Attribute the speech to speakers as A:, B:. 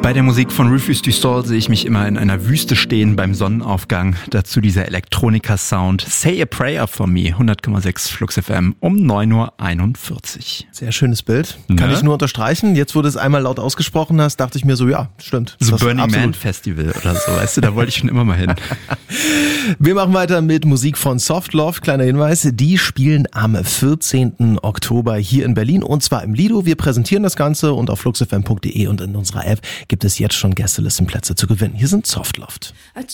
A: Bei der Musik von Rufus du Sol sehe ich mich immer in einer Wüste stehen beim Sonnenaufgang. Dazu dieser Elektronika-Sound. Say a Prayer for Me, 100,6 Flux FM um 9.41 Uhr.
B: Sehr schönes Bild. Kann ich nur unterstreichen. Jetzt, wo du es einmal laut ausgesprochen hast, dachte ich mir so, ja, stimmt.
A: So Burning Man Festival oder so, weißt du, da wollte ich schon immer mal hin.
B: Wir machen weiter mit Musik von Soft Love. Kleiner Hinweis, die spielen am 14. Oktober hier in Berlin und zwar im Lido. Wir präsentieren das Ganze und auf fluxfm.de und in unserer App gibt es jetzt schon Gästelistenplätze zu gewinnen. Hier sind Soft Love.